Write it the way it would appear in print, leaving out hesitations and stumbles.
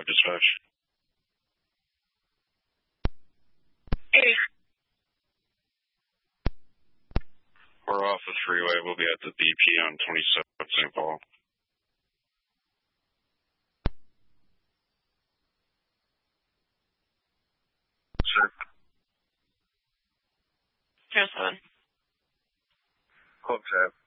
dispatch. Hey. We're off the freeway. We'll be at the BP on 27th St. Paul. Sir. 07. Hook tap.